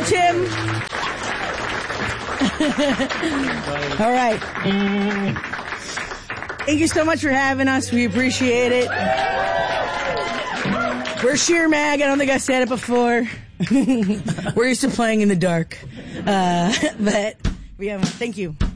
Tim. All right. Thank you so much for having us. We appreciate it. We're Sheer Mag. I don't think I said it before. We're used to playing in the dark. But yeah, thank you.